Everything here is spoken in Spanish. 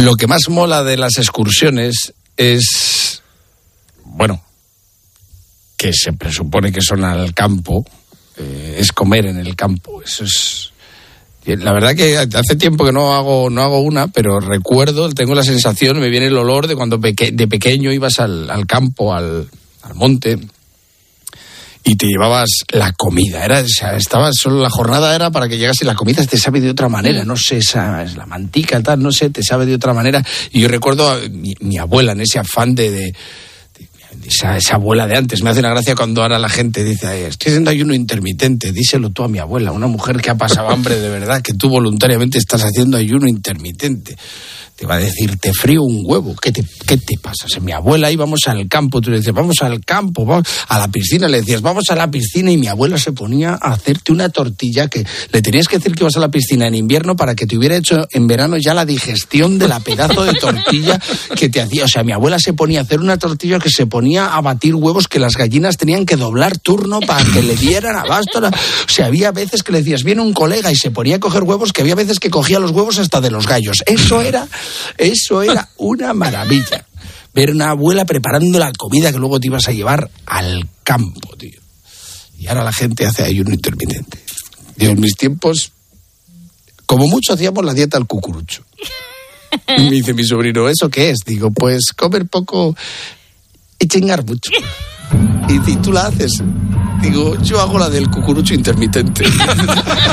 Lo que más mola de las excursiones es, bueno, que se presupone que son al campo, es comer en el campo. Eso es... La verdad que hace tiempo que no hago una, pero recuerdo, tengo la sensación, me viene el olor de cuando de pequeño ibas al campo, al monte, y te llevabas la comida. Solo la jornada era para que llegase, la comida te sabe de otra manera, no sé, es la mantica, tal, no sé, te sabe de otra manera. Y yo recuerdo a mi abuela en ese afán de esa abuela de antes. Me hace una gracia cuando ahora la gente dice, estoy haciendo ayuno intermitente. Díselo tú a mi abuela, una mujer que ha pasado hambre de verdad, que tú voluntariamente estás haciendo ayuno intermitente. Te va a decir, te frío un huevo. ¿Qué te pasa? O sea, mi abuela íbamos al campo, tú le decías, vamos al campo, vamos a la piscina, le decías, vamos a la piscina, y mi abuela se ponía a hacerte una tortilla que le tenías que decir que ibas a la piscina en invierno para que te hubiera hecho en verano ya la digestión de la pedazo de tortilla que te hacía. O sea, mi abuela se ponía a hacer una tortilla que se ponía a batir huevos que las gallinas tenían que doblar turno para que le dieran abasto. O sea, había veces que le decías, viene un colega, y se ponía a coger huevos, que había veces que cogía los huevos hasta de los gallos. Eso era una maravilla. Ver una abuela preparando la comida que luego te ibas a llevar al campo, tío. Y ahora la gente hace ayuno intermitente. Yo en mis tiempos, como mucho, hacíamos la dieta al cucurucho. Y me dice mi sobrino, ¿eso qué es? Digo, pues comer poco y chingar mucho. Y tú la haces. Digo, yo hago la del cucurucho intermitente.